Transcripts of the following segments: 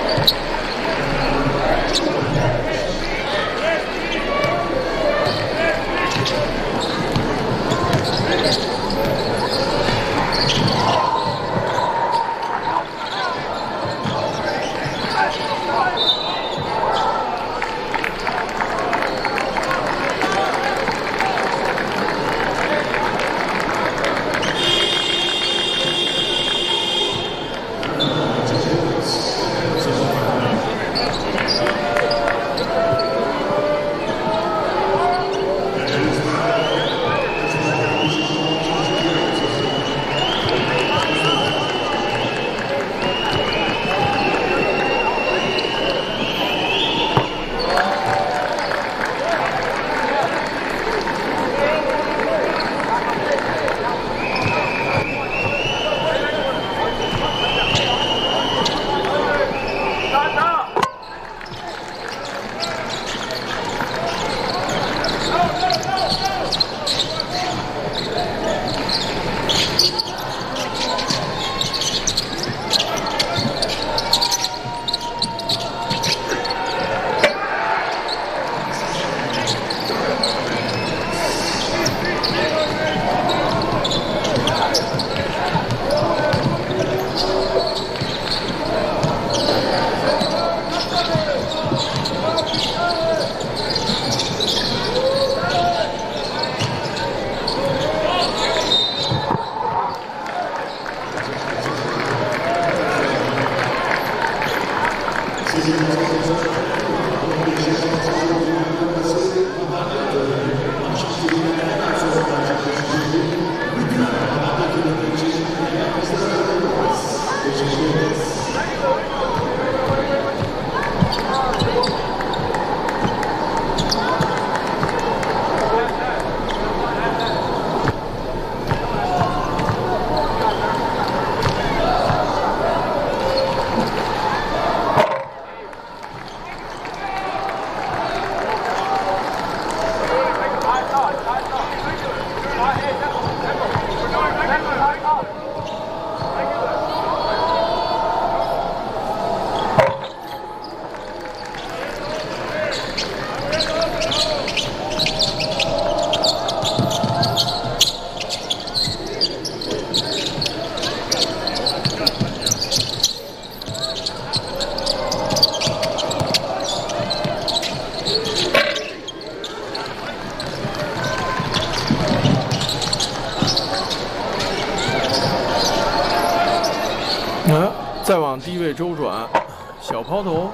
再往低位周转，小抛投，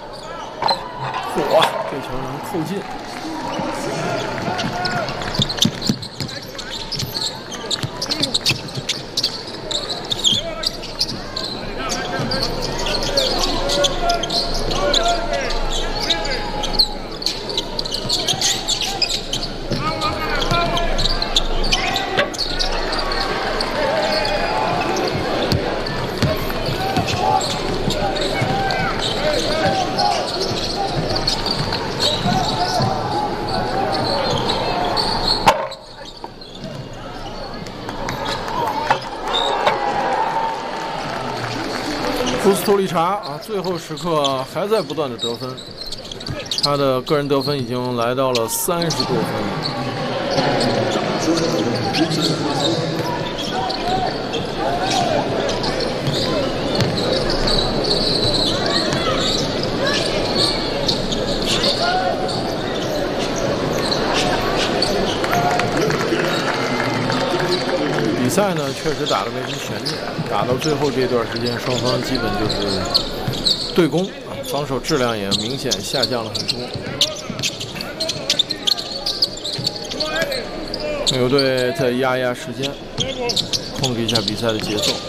嚯，这球能扣进。库斯托利查啊，最后时刻还在不断的得分，他的个人得分已经来到了30多分。比赛呢，确实打得没什么悬念，打到最后这段时间，双方基本就是对攻啊，防守质量也明显下降了很多。美国队再压时间，控制一下比赛的节奏。